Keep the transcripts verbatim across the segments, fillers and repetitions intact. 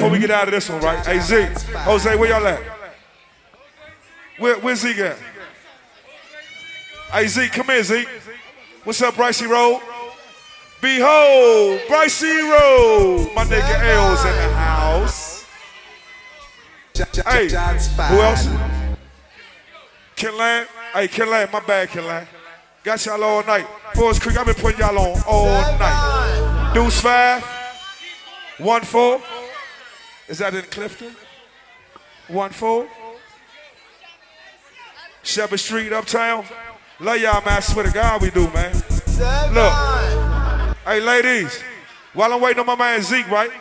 before we get out of this one, right? Hey, Z, Jose, where y'all at? Where, where's Zeke at? Hey, Zeke, come here, Zeke. What's up, Brycey Road? Behold, Brycey Road. My nigga L's in the house. Hey, who else? Kinlan. Hey, Kinlan, my bad, Kinlan. Got y'all all night. Forest Creek, I've been putting y'all on all night. Deuce five. One four. Is that in Clifton? One four. Shepherd Street, Uptown. Love y'all, man. I swear to God we do, man. Look. Hey, ladies. While I'm waiting on my man Zeke, right?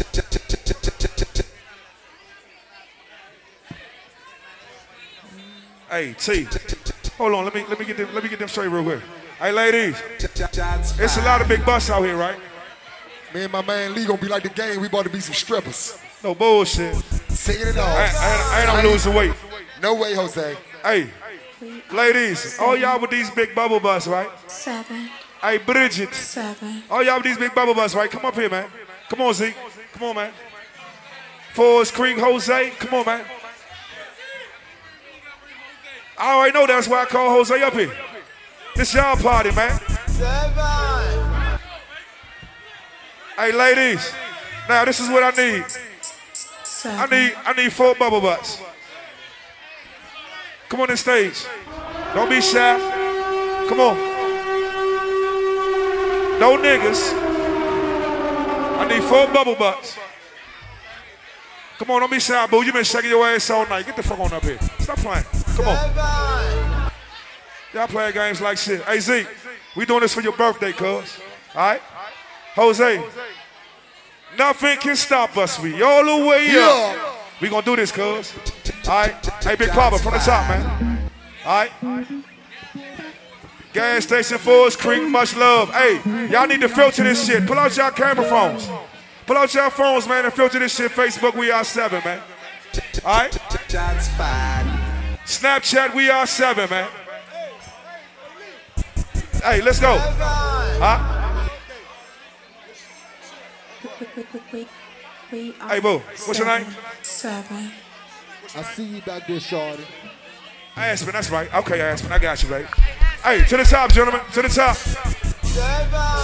Hey, T. Hold on, let me let me get them let me get them straight real quick. Hey, ladies. It's a lot of big busts out here, right? Me and my man Lee gonna be like the game. We about to be some strippers. No bullshit. Saying it all. I, I, I ain't gonna lose the weight. No way, Jose. Hey, ladies, all y'all with these big bubble busts, right? Seven. Hey, Bridget. Seven. All y'all with these big bubble busts, right? Come up here, man. Come on, Zeke. Come on, man. Forest Creek, Jose. Come on, man. I already know that's why I call Jose up here. This y'all party, man. Seven. Hey, ladies. Now, this is what I need. Seven. I need I need four bubble butts. Come on the stage. Don't be shy. Come on. No niggas. I need four bubble butts. Come on, don't be shy, boo. You been shaking your ass all night. Get the fuck on up here. Stop playing. Come on. Y'all playing games like shit. Hey, Zeke, we doing this for your birthday, cuz. All right? Jose, nothing can stop us. We all the way up. We gonna do this, cuz. All right? Hey, Big Papa, from the top, man. All right? Gas station, Forest Creek, much love. Hey, y'all need to filter this shit. Pull out y'all camera phones. Pull out y'all phones, man, and filter this shit. Facebook, we are seven, man. All right? Snapchat, we are seven, man. Hey, let's go. Huh? We, we are Hey, boo, what's your name? Seven. I see you back there, shorty. Aspen, that's right. Okay, Aspen, I got you, baby. Hey, to the top, gentlemen, to the top.